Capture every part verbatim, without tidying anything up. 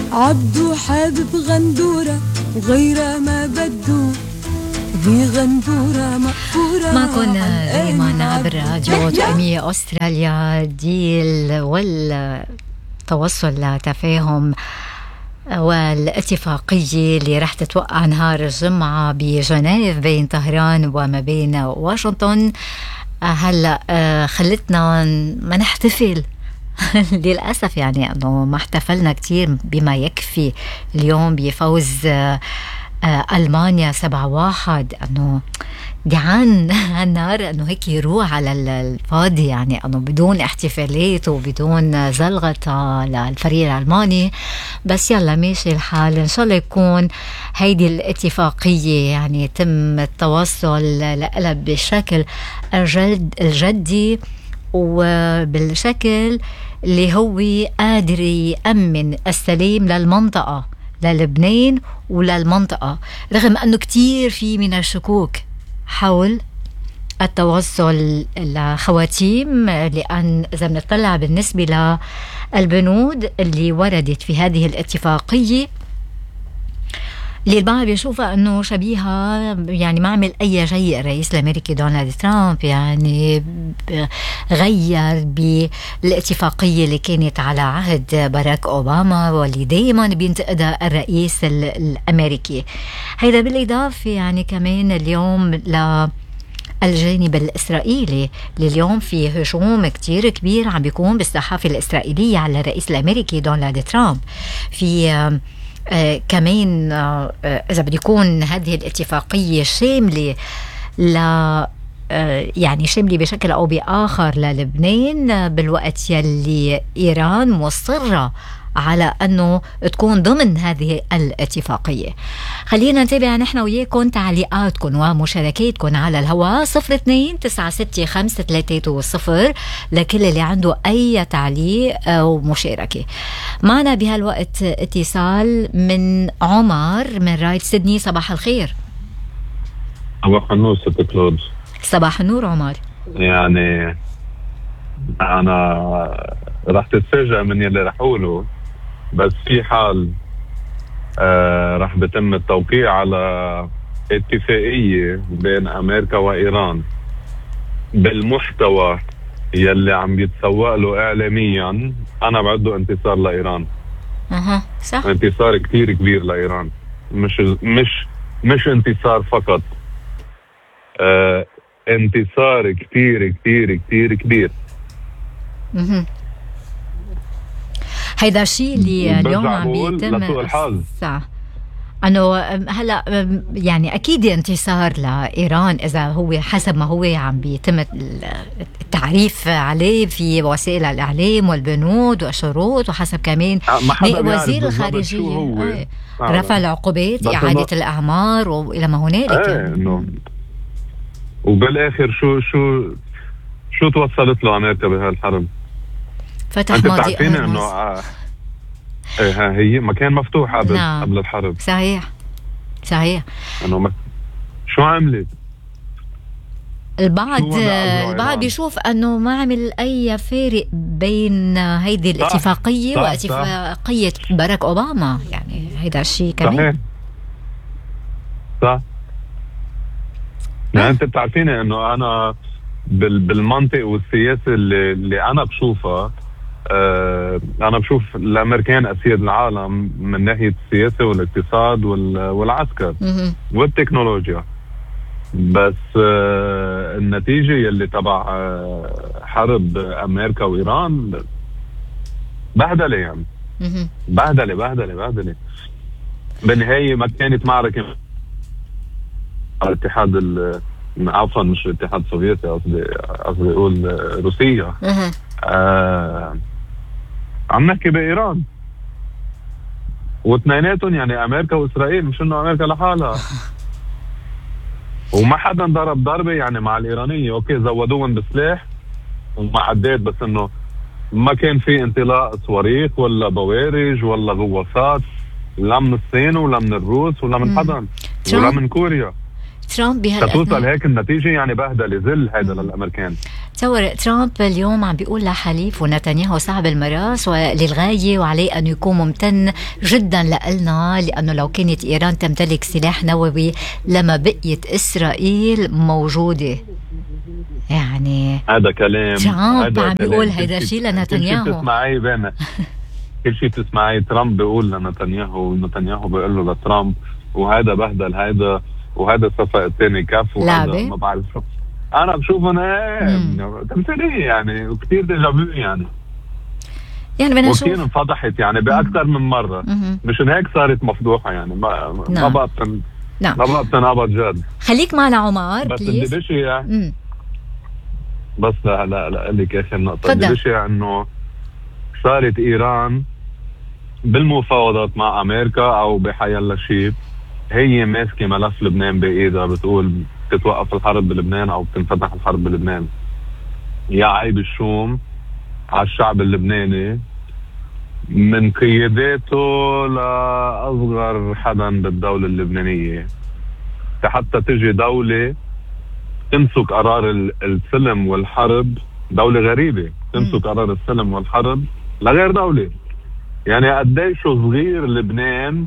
عبدو حابب غندورة وغيرها ما بدو، ذي غندورة مقفورة. معكم دائما عبر راديو تأمية أستراليا ديل والتوصل لتفاهم والاتفاقية اللي رح تتوقع نهار الجمعة بجنيف بين طهران وما بين واشنطن. هلأ خلتنا ما نحتفل للأسف، يعني أنه ما احتفلنا كتير بما يكفي اليوم بفوز ألمانيا سبعة واحد. أنه دعان هالنهار أنه هيك يروح على الفاضي، يعني أنه بدون احتفالات وبدون زلغة للفريق الألماني. بس يلا ماشي الحال، إن شاء الله يكون هيدي الاتفاقية يعني يتم التوصل لها بالشكل الجد الجدي وبالشكل اللي هو قادر يأمن السلام للمنطقة، للبنان وللمنطقة، رغم أنه كتير في من الشكوك حول التوصل لخواتيم. لأن إذا بنطلع بالنسبة للبنود اللي وردت في هذه الاتفاقية اللي البعض بيشوفها أنه شبيهة، يعني ما عمل أي شيء الرئيس الأمريكي دونالد ترامب، يعني غير بالاتفاقية اللي كانت على عهد باراك أوباما واللي دايما بينتقدها الرئيس الأمريكي. هيدا بالإضافة يعني كمان اليوم ل الجانب الإسرائيلي، اليوم في هجوم كتير كبير عم بيكون بالصحافة الإسرائيلية على الرئيس الأمريكي دونالد ترامب. في آه كمان آه إذا بدي يكون هذه الاتفاقية شاملة ل آه يعني شاملة بشكل أو بآخر للبنان، آه بالوقت يلي إيران مصرة على أنه تكون ضمن هذه الاتفاقية. خلينا نتابع نحن وياكم تعليقاتكم ومشاركاتكم على الهواء صفر اثنين تسعة ستة خمسة ثلاثة صفر لكل اللي عنده أي تعليق أو مشاركة. معنا بهالوقت اتصال من عمر من رايد سيدني. صباح الخير. صباح النور ست كلود. صباح النور عمر. يعني أنا راح تتفاجأ من يلي راح أقوله، بس في حال آه راح بتم التوقيع على اتفاقية بين أمريكا وإيران بالمحتوى يلي عم بيتسوق له إعلاميا، أنا بعده انتصار لإيران. أها صح. انتصار كتير كبير لإيران، مش مش مش انتصار فقط، آه انتصار كتير كتير كتير كبير. اها هيدا الشيء اللي اليوم عم بيتم لسوء الحظ. صح. انه هلا يعني اكيد انتصار لايران اذا هو حسب ما هو عم بيتم التعريف عليه في وسائل الاعلام والبنود والشروط، وحسب كمان وزير الخارجيه رفع العقوبات، اعاده الاعمار والى ما هنالك. ايه انه وبالاخر شو شو شو توصلت له امريكا بهالحرب؟ فتح انت ماضي بتعرفين انه آه ايه هي مكان مفتوح قبل نعم. قبل الحرب. صحيح صحيح. انه مك... شو عملت؟ البعض البعض بيشوف انه ما عمل اي فارق بين هيدي الاتفاقيه صح. واتفاقيه صح. باراك اوباما، يعني هيدا الشيء كمان صحيح صح. يعني انت بتعرفين انه انا بالمنطق والسياسه اللي, اللي انا بشوفها، أه أنا بشوف الأمريكان أسياد العالم من ناحية السياسة والاقتصاد والعسكر والتكنولوجيا، بس أه النتيجة يلي تبع أه حرب أمريكا وإيران بهدلة، يعني بهدلة بهدلة بهدلة. بالنهاية ما كانت معركة الاتحاد عفوا مش الاتحاد السوفيتي، قصدي قصدي أقول روسيا. أه عم نحكي بإيران واثنيناتهم، يعني أمريكا وإسرائيل، مش إنه أمريكا لحالها. وما حدا ضرب ضربة يعني مع الإيرانية، أوكي زودوهم بسلاح ومعدات، بس إنه ما كان في انطلاق صواريخ ولا بوارج ولا غواصات، لا من الصين ولا من الروس ولا من حدا ولا من كوريا. ترامب بهالأثناء توصل هيك النتيجة، يعني بهدلة ذل هذا للأمريكان. تصور ترامب اليوم عم بيقول لحليف ونتنياهو صعب المراس وللغاية وعليه أن يكون ممتن جدا لنا، لأنه لو كانت إيران تمتلك سلاح نووي لما بقيت إسرائيل موجودة. يعني هذا كلام ترامب عم بيقول هيدا شيء لنتنياهو. كل شيء بتسمعيه بين كل شيء بتسمعيه ترامب بيقول لنتنياهو ونتنياهو بيقول له لترامب، وهذا بهدل هذا وهذا صفق الثاني كف وهذا ما بعرف شو. انا بشوفهم ايه تمثيليه يعني وكثير ديجافو يعني يعني بدنا نشوف وكثير انفضحت يعني باكثر من مره. مشان هيك صارت مفضوحه يعني ما نعم. ما بقى بتن... نعم. ما بقى بتنقبض جد. خليك معنا عمر بس اللي بشيع بس لا لا لا لك اخر نقطه اللي بشيع انه صارت ايران بالمفاوضات مع امريكا او بحيالله شيء هي ماسكه ملف لبنان بايدها، بتقول بتتوقف الحرب بلبنان او بتنفتح الحرب بلبنان. يا عيب الشوم على الشعب اللبناني من قياداته لاصغر حدا بالدوله اللبنانيه، حتى تجي دوله تمسك قرار السلم والحرب، دوله غريبه تمسك قرار السلم والحرب لغير دوله. يعني قديش صغير لبنان.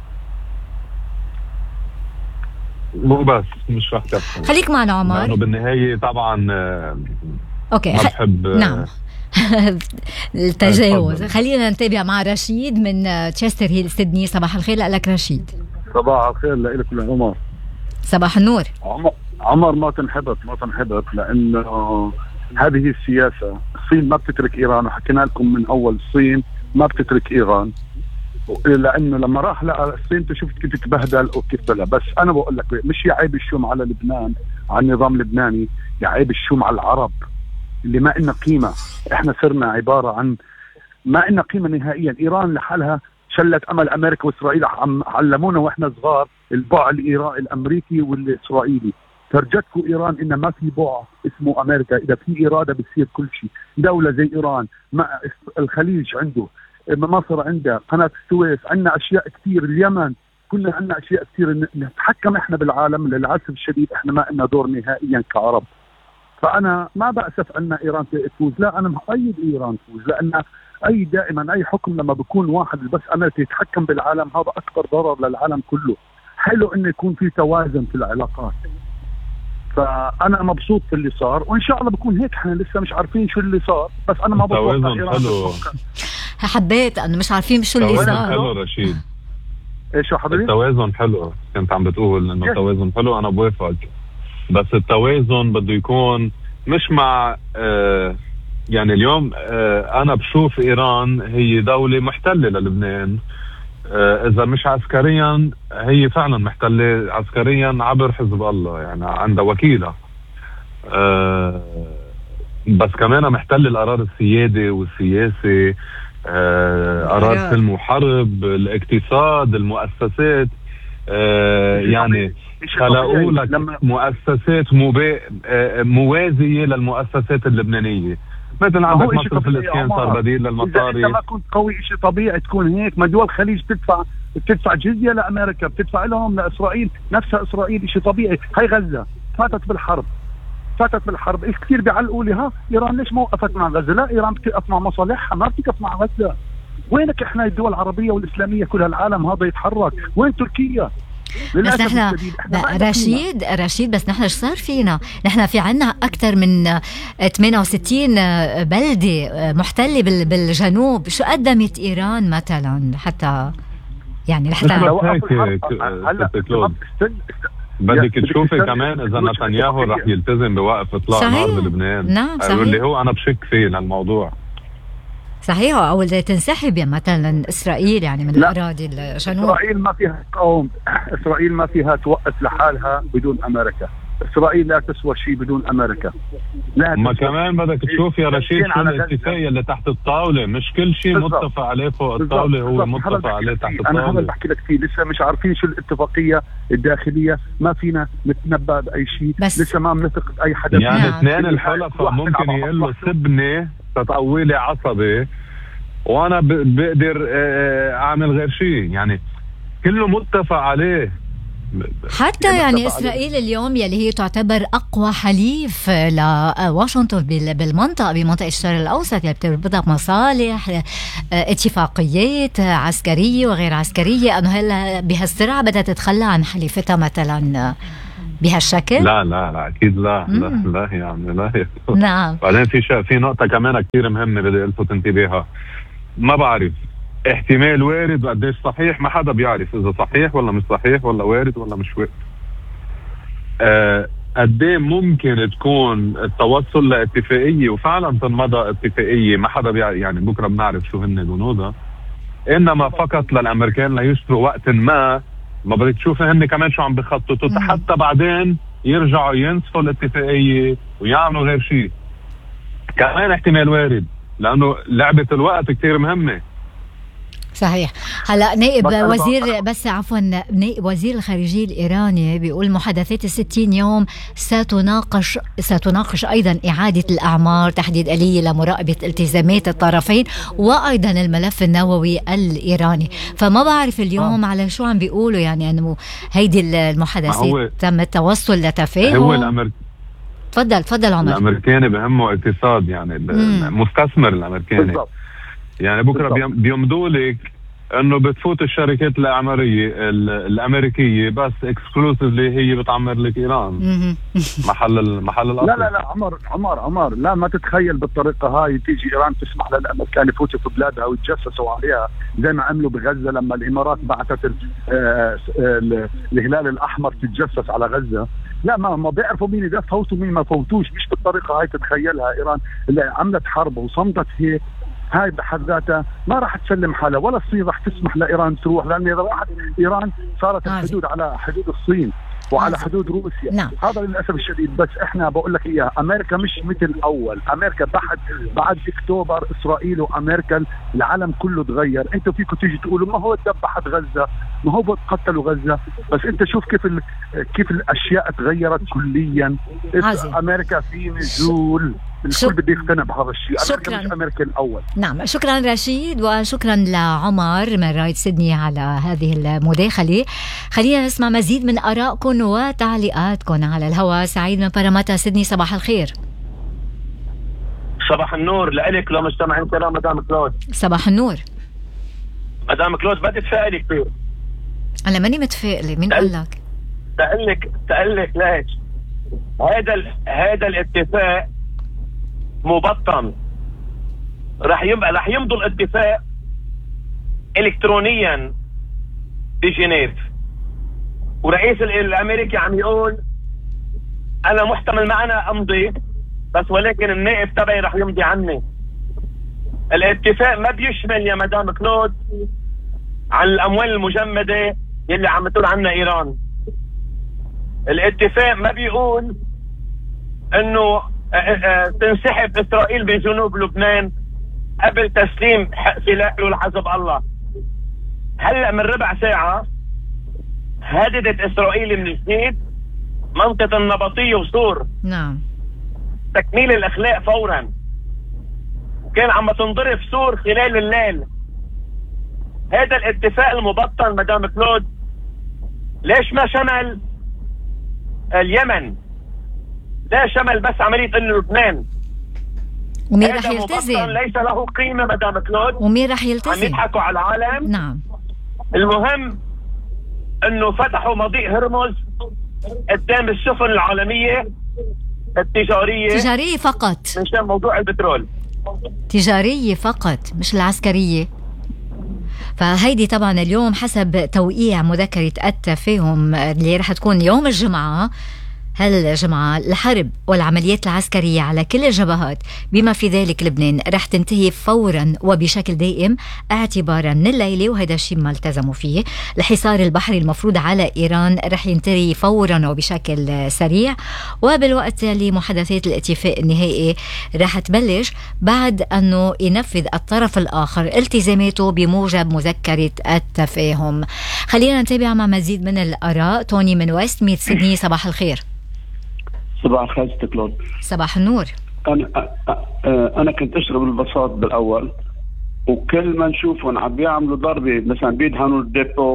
مو بس مش رح تفهم. خليك معنا عمر. لأنه بالنهاية طبعا اوكي ما بحب نعم التجاوز. خلينا نتابع مع رشيد من تشستر هيل سيدني. صباح الخير لك رشيد. صباح الخير لك عمر. صباح النور عمر. عمر ما تنحبط ما تنحبط لأنه هذه السياسة. الصين ما بتترك إيران، وحكينا لكم من أول الصين ما بتترك إيران، لأنه لما راح لقى الصين شفت كيف تبهدل وكيف بلا. بس أنا بقول لك مش يعيب الشوم على لبنان على النظام اللبناني، يعيب الشوم على العرب اللي ما إلنا قيمة. إحنا صرنا عبارة عن ما إلنا قيمة نهائيا. إيران لحالها شلت أمل أمريكا وإسرائيل، علمونا وإحنا صغار البعع الإيراني الأمريكي والإسرائيلي. فرجتكم إيران إن ما في بعع اسمه أمريكا، إذا في إرادة بتصير كل شيء. دولة زي إيران مع الخليج عنده، مصر عندها، قناة السويس، عندنا أشياء كثير، اليمن، كلنا عندنا أشياء كثير نتحكم إحنا بالعالم. للأسف الشديد إحنا ما لنا دور نهائيا كعرب. فأنا ما بأسف أن إيران تفوز، لا أنا مؤيد إيران تفوز، لأن أي دائما أي حكم لما بيكون واحد بس أمريكا يتحكم بالعالم هذا أكبر ضرر للعالم كله. حلو إنه يكون في توازن في العلاقات. فأنا مبسوط في اللي صار، وإن شاء الله بكون هيك. إحنا لسه مش عارفين شو اللي صار، بس أنا ما بتوقع إيران تفكر. حبيت انه مش عارفين شو اللي صار. حلو رشيد. ايش يا حضرتك؟ التوازن حلو. كنت عم بتقول انه التوازن حلو، انا بوافق، بس التوازن بده يكون مش مع آه يعني اليوم آه انا بشوف ايران هي دولة محتلة للبنان. آه اذا مش عسكريا هي فعلا محتلة عسكريا عبر حزب الله، يعني عندها وكيلة. آه بس كمان محتل القرار السيادي والسياسي، آه قرار سلم وحرب، الاقتصاد، المؤسسات. آه يعني خلقوا لك مؤسسات آه موازية للمؤسسات اللبنانية. مثل عندك مصرف الاسكان صار بديل للمصاري. إذا ما كنت قوي شيء طبيعي تكون هيك. ما دول الخليج بتدفع بتدفع جزية لأمريكا، بتدفع لهم لإسرائيل، نفسها إسرائيل شيء طبيعي. هاي غزة فاتت بالحرب فاتت بالحرب. إيش كثير بيعلقوا لي ها إيران ليش ما وقفت مع غزة؟ لا، إيران بتقف مع مصالحها، ما بتقف مع غزة. وينك إحنا الدول العربية والإسلامية كل العالم هذا يتحرك؟ وين تركيا؟ بس نحن رشيد رشيد بس نحن ايش صار فينا؟ نحن في عنا أكثر من ثمانية وستين بلدة محتلة بالجنوب. شو قدمت إيران مثلا حتى يعني لحتى هلا بدك تشوفي كمان اذا نتنياهو رح يلتزم بوقف اطلاق نار بلبنان. نعم صحيح. اللي هو انا بشك فيه للموضوع. صحيح. او اذا تنسحب مثلا اسرائيل يعني من الاراضي الجنوب. اسرائيل ما فيها تقاوم، اسرائيل ما فيها توقف لحالها بدون امريكا. اسرائيل لا تسوى شيء بدون امريكا. ما كمان بدك تشوف يا رشيد شو الاتفاقيه اللي تحت الطاوله. مش كل شيء متفق عليه فوق الطاوله هو متفق عليه تحت الطاوله. انا هذا بحكي لك فيه. لسه مش عارفين شو الاتفاقيه الداخليه، ما فينا نتنبأ باي شيء، لسه ما بنثق باي حدا. يعني اثنين الحلفاء ممكن يقول له سبني تطولي عصبي وانا بقدر اعمل غير شيء. يعني كله متفق عليه. حتى يعني إسرائيل اليوم يلي هي تعتبر أقوى حليف لواشنطن بالمنطقة بمنطقة الشرق الأوسط، اللي بتربطها بمصالح، اتفاقيات عسكرية وغير عسكرية، أنه هلا بهالسرعة بدها تتخلى عن حليفتها مثلا بهالشكل؟ لا لا لا أكيد لا. لا لا يعني لا. نعم. بعدين في شيء في نقطة كمان كتير مهمة بدي ألفت انتباهها. ما بعرف احتمال وارد وقديش صحيح، ما حدا بيعرف إذا صحيح ولا مش صحيح ولا وارد ولا مش وارد. أه قديه ممكن تكون التوصل لاتفاقية وفعلا تنمضى اتفاقية، ما حدا بيعرف يعني بكرة بنعرف شو هن جنودها، إنما فقط للأمريكان ليشتروا وقت ما ما بدك تشوفي هن كمان شو عم بخططوا حتى بعدين يرجعوا ينسفوا الاتفاقية ويعملوا غير شيء. كمان احتمال وارد لأنه لعبة الوقت كتير مهمة. صحيح. هلا نائب وزير بس عفوا نائب وزير الخارجية الإيراني بيقول محادثات الستين يوم ستناقش ستناقش أيضا إعادة الأعمار، تحديد آلية لمراقبة التزامات الطرفين، وأيضا الملف النووي الإيراني. فما بعرف اليوم آه. على شو عم بيقولوا، يعني أنه هيدي المحادثات تم التوصل لتفاهم. هو الأمر تفضل تفضل عمر. الأمريكاني بهمه اقتصاد، يعني المستثمر الأمريكاني يعني بكرة بيمضوا لك انه بتفوت الشركات الاعماريه الامريكيه بس اكسكلوسيفلي هي بتعمر لك ايران محل المحل الاصلي. لا لا لا عمر عمر عمر لا ما تتخيل بالطريقه هاي تيجي ايران تسمح للامريكان يفوتوا في بلادها ويتجسسوا عليها زي ما عملوا بغزه لما الامارات بعثت الهلال الاحمر تتجسس على غزه. لا ما ما بيعرفوا مين اذا فوتوا مين ما فوتوش، مش بالطريقه هاي تتخيلها. ايران اللي عملت حرب وصمدت هيك هاي بحد ذاتها ما راح تسلم حالها، ولا الصين راح تسمح لايران تروح، لان اذا راحت ايران صارت الحدود على حدود الصين وعلى حدود روسيا. نعم. هذا للاسف الشديد. بس احنا بقول لك اياها، امريكا مش مثل اول. امريكا بعد بعد اكتوبر اسرائيل وامريكا العالم كله تغير. انتوا فيكم تيجي تقولوا ما هو ذبحت غزه، ما هو قتلوا غزه، بس انت شوف كيف ال... كيف الاشياء تغيرت كليا. امريكا في نزول، الكل بده يقتنع بهذا الشيء. شكرا. مش امريكا الاول. نعم شكرا رشيد، وشكرا لعمر من رايد سيدني على هذه المداخله. خلينا نسمع مزيد من ارائكم وتعليقاتكم على الهواء. سعيد من باراماتا سيدني، صباح الخير. صباح النور لك لمستمعين كلام مدام كلود. صباح النور مدام كلود. بدي اتفائل كثير. انا ماني متفائله. مين قال لك؟ تقلك تقلك ليش هذا ال... هذا الاتفاق مبطن. رح يبقى رح يمضوا الاتفاق الكترونيا بجنيف، ورئيس الامريكي عم يقول انا محتمل معنا امضي بس ولكن النائب تبعي رح يمضي عني. الاتفاق ما بيشمل يا مدام كلود عن الاموال المجمده يلي عم تقول عنها ايران. الاتفاق ما بيقول انه تنسحب اسرائيل من جنوب لبنان قبل تسليم سلاح لحزب الله. هلا من ربع ساعه هددت اسرائيل من جديد منطقه النبطيه وسور. نعم. تكميل الاخلاق فورا. كان عم تنضرب سور خلال الليل. هذا الاتفاق المبطن مدام كلود ليش ما شمل اليمن؟ لا شمل بس عملية لبنان. ومين رح يلتزم؟ ليس له قيمة مدام كلود. ومين رح يلتزم؟ عم يضحكوا على العالم. نعم. المهم انه فتحوا مضيق هرمز قدام السفن العالمية التجارية. تجارية فقط مشان موضوع البترول. تجارية فقط مش العسكرية. فهيدي طبعا اليوم حسب توقيع مذكرة التفاهم اللي رح تكون يوم الجمعة هالجمعة الحرب والعمليات العسكرية على كل الجبهات بما في ذلك لبنان رح تنتهي فورا وبشكل دائم اعتبارا من الليلة، وهذا الشيء ما التزموا فيه. الحصار البحري المفروض على إيران رح ينتهي فورا وبشكل سريع، وبالوقت اللي محادثات الاتفاق النهائي رح تبلش بعد أنه ينفذ الطرف الآخر التزاماته بموجب مذكرة التفاهم. خلينا نتابع مع مزيد من الآراء. توني من ويست ميت سيدني، صباح الخير. صباح الخير ست كلود. صباح النور. انا انا كنت اشتغل بالبساط بالاول، وكل ما نشوفهم عم بيعملوا ضربه مثلا بيدهنوا الديبو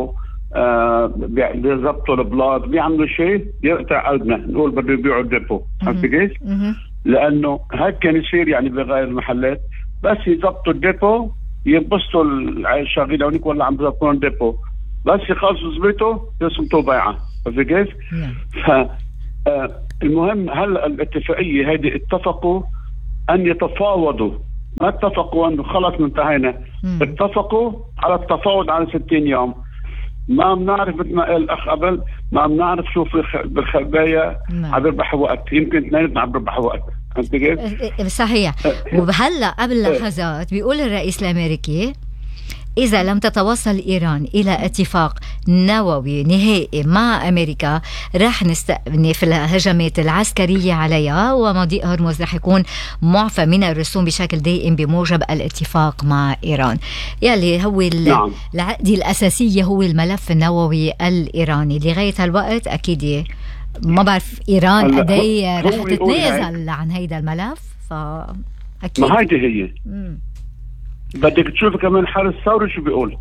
آه بيضبطوا البلاط بيعملوا شيء يقطع قلبنا نقول بده يبيعوا الديبو. عرفت كيف؟ لانه هيك كان يصير يعني بغير المحلات بس يضبطوا الديبو ينبسطوا الشغيله هونيك ولا عم بيضبطوا الديبو بس يخلصوا زبيته يصمتوا بيعه. عرفت كيف؟ ف آه المهم هلا الاتفاقيه هذه اتفقوا ان يتفاوضوا ما اتفقوا انه خلص انتهينا اتفقوا على التفاوض على ستين يوم. ما بنعرف مثل ما قال الاخ قبل ما بنعرف شو في بالخبايا عم بيربح وقت يمكن اثنين عم بيربح وقت. انت كيف؟ صحيح. وهلا قبل لحظات بيقول الرئيس الامريكي إذا لم تتوصل إيران إلى اتفاق نووي نهائي مع أمريكا رح نستأنف الهجمات العسكرية عليها ومضيق هرمز رح يكون معفى من الرسوم بشكل دائم بموجب الاتفاق مع إيران. يلي هو نعم. العقدة الأساسية هو الملف النووي الإيراني. لغاية هالوقت أكيد ما بعرف إيران قدي رح تتنازل عن هيدا الملف. فأكيد ما هيدي هي مم. بدك تشوف كمان الحرس الثوري شو بيقول.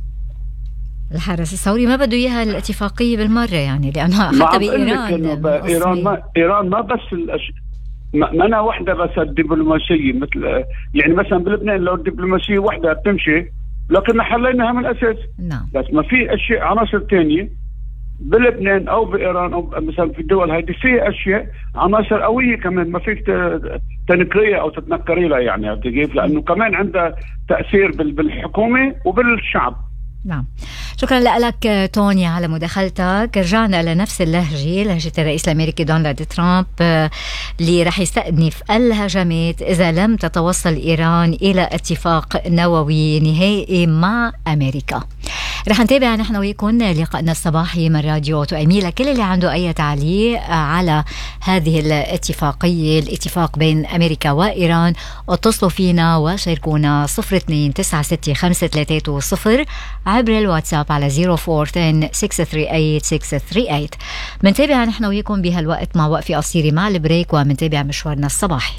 الحرس الثوري ما بده اياها الاتفاقيه بالمره يعني لانه حتى بايران ايران ما ايران ما بس الأش... ما, ما انا وحده بس الدبلوماسيه مثل يعني مثلا بلبنان لو الدبلوماسيه وحده بتمشي لكن حليناها من الاساس. نعم. بس ما في اشياء عناصر ثانيه بلبنان او بايران او مثلا في الدول هذه في اشياء عناصر قويه كمان ما فيك تنكريها او تتنكري لها يعني كيف لانه كمان عندها تاثير بالحكومه وبالشعب. نعم. شكرا لك توني على مداخلتك. رجعنا لنفس اللهجة لهجة الرئيس الأمريكي دونالد ترامب اللي رح يستأنف الهجمات إذا لم تتوصل إيران إلى اتفاق نووي نهائي مع أمريكا. رح نتابع نحن ويكون لقائنا الصباحي من راديو تؤمي. لكل اللي عنده أي تعليق على هذه الاتفاقية الاتفاق بين أمريكا وإيران اتصلوا فينا وشاركونا صفر اثنين تسعة ستة خمسة ثلاثة صفر عبر الواتساب على صفر أربعة عشرة ستة ثمانية ثمانية ستة ثلاثة ثمانية. منتابع نحن ويكون بهالوقت مع وقفة قصيرة مع البريك ومنتابع مشوارنا الصباحي.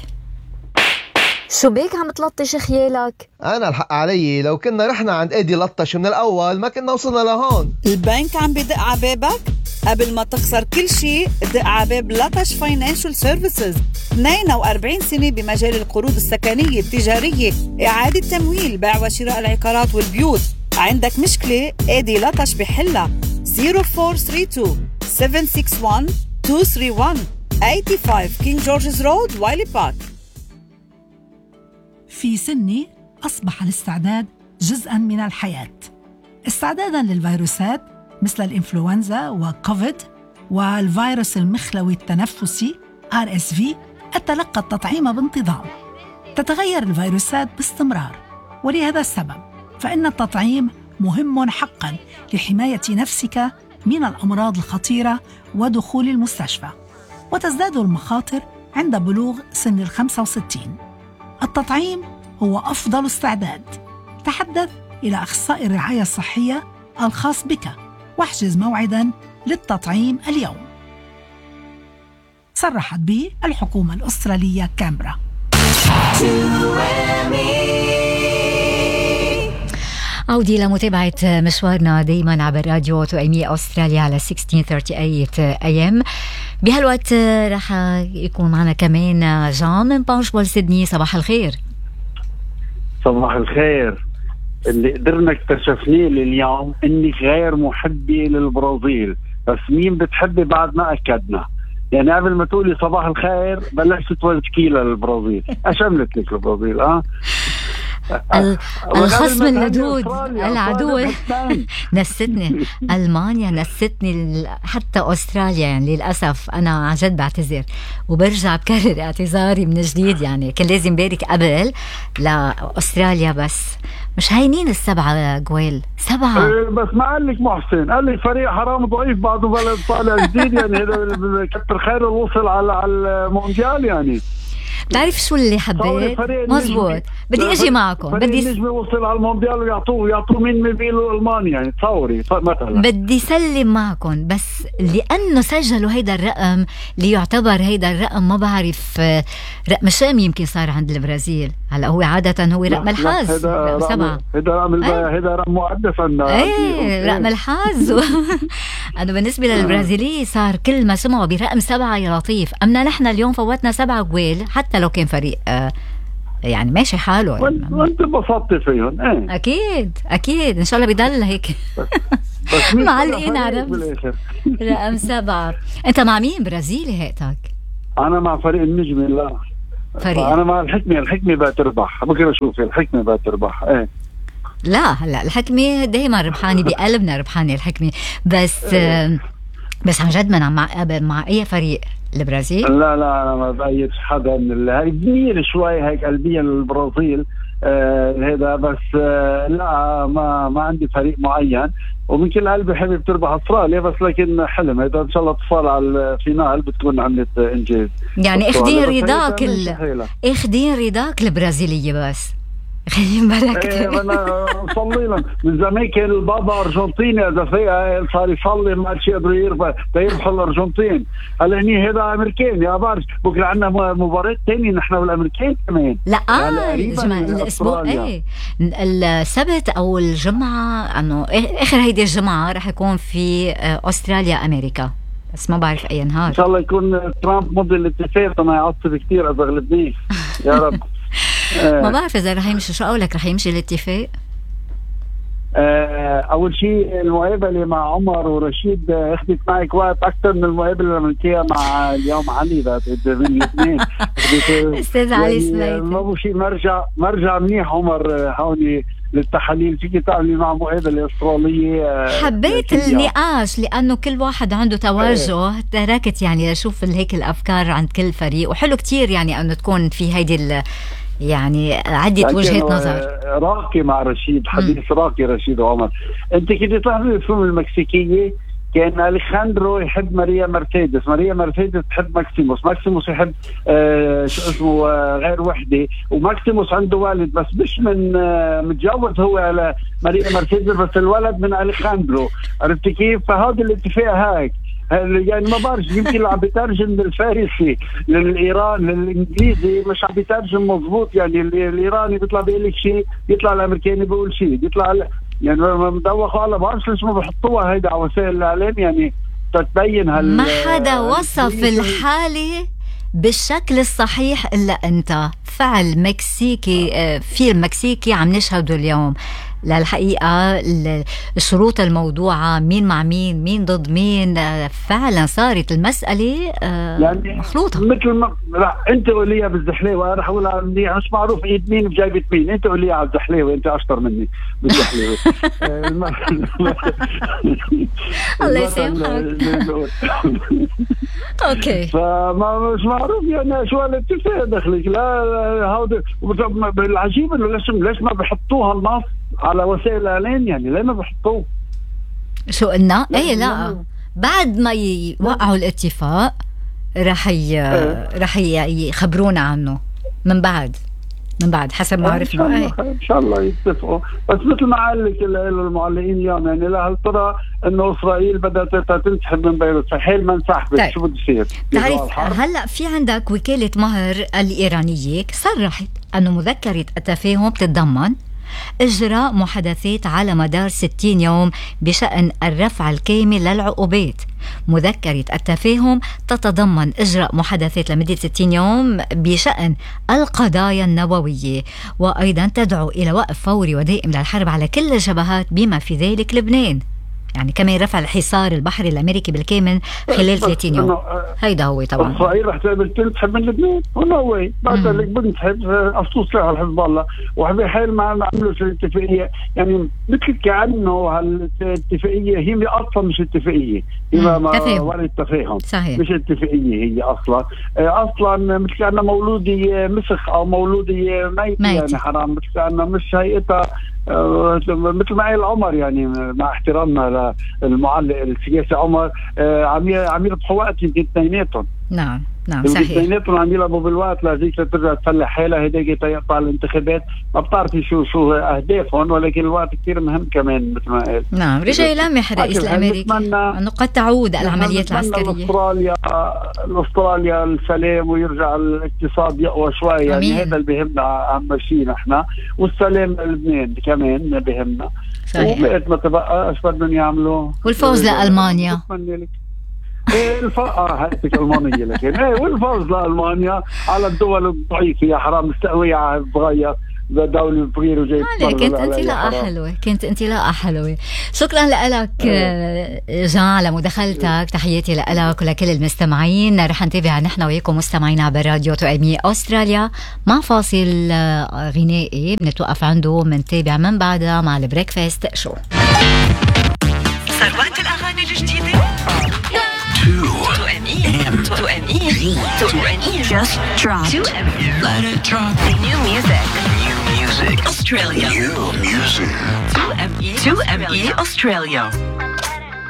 شو بيك عم تلطش خيالك؟ أنا الحق علي لو كنا رحنا عند إيدي لطش من الأول ما كنا وصلنا لهون. البنك عم بدق عبابك؟ قبل ما تخسر كل شيء دق عباب لطش فاينانشال سيرفيسز. اثنين وأربعين سنة بمجال القروض السكنية التجارية إعادة تمويل بيع وشراء العقارات والبيوت. عندك مشكلة إيدي لطش بحلها. صفر أربعة ثلاثة اثنين سبعة ستة واحد اثنين ثلاثة واحد خمسة وثمانين كينج جورجز رود وايلي بارك. في سني أصبح الاستعداد جزءاً من الحياة. استعداداً للفيروسات مثل الإنفلونزا وكوفيد والفيروس المخلوي التنفسي آر إس في أتلقى التطعيم بانتظام. تتغير الفيروسات باستمرار ولهذا السبب فإن التطعيم مهم حقاً لحماية نفسك من الأمراض الخطيرة ودخول المستشفى. وتزداد المخاطر عند بلوغ سن الخمسة وستين. التطعيم هو أفضل استعداد. تحدث إلى أخصائي الرعاية الصحية الخاص بك واحجز موعداً للتطعيم اليوم. صرحت به الحكومة الأسترالية كامبرا. عودي لمتابعة مشوارنا دايما عبر راديو تؤمية أستراليا على ستة عشر ثلاثة وثلاثين إيه إم. بهالوقت رح يكون معنا كمان جان من بانشبول سيدني. صباح الخير. صباح الخير. اللي قدرنا اكتشفناه اليوم انك غير محبة للبرازيل بس مين بتحبي بعد ما اكدنا يعني قبل ما تقولي صباح الخير بلشت تولتكي للبرازيل. ايش عملت لك البرازيل؟ اه الخصم اللدود العدو نستني ألمانيا نستني حتى أستراليا. يعني للأسف أنا عن جد بعتذر وبرجع بكرر اعتذاري من جديد. يعني كان لازم بارك قبل لأستراليا بس مش هاينين السبعة جويل سبعة. بس ما قال لك محسن قال لك فريق حرام ضعيف بعده بلد طالع جديد يعني كتر خير وصل على على المونديال يعني. تعرف شو اللي حبيت؟ مزبوط، بدي اجي معكم. بدي النجم وصل على المونديال ويعطوه يعطوه مين مبيله المانيا يعني تصوري مثلا. بدي سلم معكم بس لانه سجلوا هيدا الرقم اللي يعتبر هيدا الرقم ما بعرف رقم الشام يمكن صار عند البرازيل. هلا هو عاده هو رقم الحاز رقم سبعة. هيدا رقم هيدا رقم مقدس عندنا. ايه رقم الحاز. انا بالنسبه للبرازيلي صار كل ما سمعوا برقم سبعة يا لطيف. امنا نحن اليوم فوتنا سبعة جوال حتى لو كان فريق آه يعني ماشي حاله. وانت انبسطت فيهم. ايه اكيد اكيد ان شاء الله بيضل هيك. بس معلقين على رقم سبعة. انت مع مين برازيلي هيك؟ انا مع فريق النجم. لا فريق انا مع الحكمه. الحكمه بقى تربح. بكره اشوف الحكمه بقى تربح. ايه لا هلا الحكمه دائما ربحانه بقلبنا ربحانه الحكمه بس آه بس عن جد من مع مع اي فريق البرازيل؟ لا لا انا ما بايدش حدا من هاي بميل شوي هيك قلبيا للبرازيل آه هذا بس آه لا ما ما عندي فريق معين ومن كل قلبي حابب تربح استراليا بس لكن حلم هذا ان شاء الله اتصال على الفينال بتكون عملت انجاز. يعني اخدين رضاك ال... اخدين رضاك البرازيليه بس خلينا بالك. ايه انا صلي لهم من زمان كان البابا ارجنتيني اذا فيها صار يصلي ما شيء قدروا يربح يربحوا الارجنتين. هلا هني هذا امريكاني يا بعرف بكره عندنا مباراه ثانيه نحن والامريكان كمان. لا اه الاسبوع ايه السبت او الجمعه انه اخر هيدي الجمعه رح يكون في استراليا امريكا بس ما بعرف اي نهار. ان شاء الله يكون ترامب مضي الاتفاق انا يعصب كثير اذا غلبني يا رب. ما بعرف اذا رح يمشي. شو قولك رح يمشي الاتفاق؟ آه اول شيء المقابله مع عمر ورشيد اخذت معك وقت اكثر من المقابله اللي عملتيها مع اليوم علي بعد من الاثنين. استاذ علي سميتي ما هو شيء مرجع مرجع منيح عمر هوني للتحاليل. فيك تعملي مع مقابله استراليه. حبيت النقاش لانه كل واحد عنده توجه. تركت يعني اشوف هيك الافكار عند كل فريق وحلو كتير يعني انه تكون في هيدي يعني عدة وجهة نظر. راقي مع رشيد حديث راقي رشيد وعمر. انت كنت تحضر الفيلم المكسيكية كان أليخاندرو يحب ماريا مرسيدس. ماريا مرسيدس تحب ماكسيموس. ماكسيموس يحب آه شو اسمه آه غير وحدة وماكسيموس عنده والد بس مش من آه متجوز هو على ماريا مرسيدس بس الولد من أليخاندرو. عرفت كيف؟ فهذا الاتفاق هيك يعني ما بعرف يمكن اللي عم بيترجم للفارسي للايران للانجليزي مش عم بيترجم مضبوط. يعني الايراني بيطلع بيقول لك شيء بيطلع الامريكاني بيقول شيء بيطلع يعني مدوخ على بعرف ليش ما بحطوها هيدا على وسائل الاعلام يعني تتبين هال ما حدا وصف الحاله بالشكل الصحيح الا انت. فعل مكسيكي فيلم مكسيكي عم نشهده اليوم. للحقيقة الشروط الموضوعة مين مع مين مين ضد مين فعلا صارت المسألة يعني مخلوطة مثل ما لا انت قوليها بالزحليوة انا رح اقولها مش معروف ايد مين بجايبة مين. انت قوليها على الزحليوة انت اشطر مني بالزحليوة. الله يسامحك. اوكي فما مش معروف يعني شو الاتفاق دخلك. لا هذا العجيب انه ليش ليش ما بحطوها النص على وسائل الاعلام يعني ليه ما بحطوه؟ شو قلنا؟ ايه لا بعد ما يوقعوا الاتفاق رح ي... رح يخبرونا عنه من بعد من بعد حسب ما عرفنا. ان شاء الله يتفقوا بس مثل ما قال لك المعلقين اليوم يعني لا هل ترى انه اسرائيل بدات تنسحب من بيروت في حال ما انسحبت طيب. شو بده يصير؟ تعرف هلا في عندك وكاله مهر الايرانيه صرحت انه مذكره التفاهم تتضمن إجراء محادثات على مدار ستين يوم بشأن الرفع الكامل للعقوبات. مذكرة التفاهم تتضمن إجراء محادثات لمدة ستين يوم بشأن القضايا النووية وأيضا تدعو إلى وقف فوري ودائم للحرب على كل الجبهات بما في ذلك لبنان. يعني كمان رفع الحصار البحري الامريكي بالكامل خلال ثلاثين يوم. هيدا هو طبعا. اسرائيل رح تعمل تنسحب من لبنان ولا هو بعد ذلك بنسحب افصول سلاح الحزب الله وحبي حال ما عملوا الاتفاقيه يعني مثل كانه هالاتفاقيه هي اصلا مش اتفاقيه هي ولا التفاهم صحيح. مش اتفاقيه هي اصلا اصلا مثل كانها مولودي مسخ او مولودي ميت يعني حرام مثل كانها مش هيئتها مثل ما قال عمر يعني مع احترامنا للمعلق السياسي عمر عم عم يربحوا وقت الاثنيناتهم نعم نعم صحيح. اثنيناتهم عم يلعبوا بالوقت لهذيك ترجع تفلح حالها هديك تيقطع الانتخابات. ما بتعرفي شو شو اهدافهم، ولكن الوقت كثير مهم كمان مثل ما قال. نعم رجع يلمح الرئيس الامريكي انه قد تعود العمليات العسكريه. استراليا استراليا السلام ويرجع الاقتصاد يقوى شوي، يعني هذا اللي بيهمنا اهم شيء نحن، والسلام لبنان كمان بيهمنا. وبقيت ما تبقى ايش بدهم يعملوا، والفوز لالمانيا. ايه الفقر هاتك المانية، لكن ايه والفوز لألمانيا على الدول الضعيفة يا حرام مستقوية صغير دولة صغيرة وجاي. كنت انطلاقة حلوة كنت انطلاقة حلوة. شكرا لك جان على مداخلتك. تحياتي لك ولكل المستمعين. رح نتابع نحن وياكم مستمعين عبر راديو تو ام اي أستراليا مع فاصل غنائي بنتوقف عنده، منتابع من بعدها مع البريكفاست شو. صار وقت الأغاني الجديدة. two M E two M E two M E just dropped. two M E let it drop. New music. New music. Australia. New music. two M E two M E Australia.